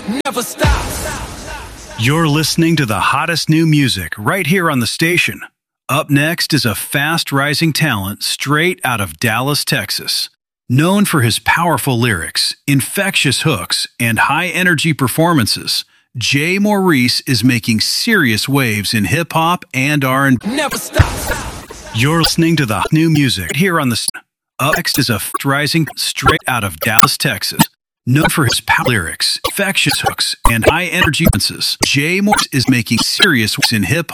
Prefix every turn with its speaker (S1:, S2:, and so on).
S1: never stops.
S2: You're listening to the hottest new music right here on the station. Up next is a fast-rising talent straight out of Dallas, Texas. Known for his powerful lyrics, infectious hooks, and high-energy performances, Jay Maurice is making serious waves in hip-hop and R&B.
S1: Never stops.
S2: You're listening to the new music here on the station. Up next is a fast-rising straight out of Dallas, Texas. Known for his lyrics, infectious hooks, and high-energy performances, Jay Maurice is making serious waves in hip-hop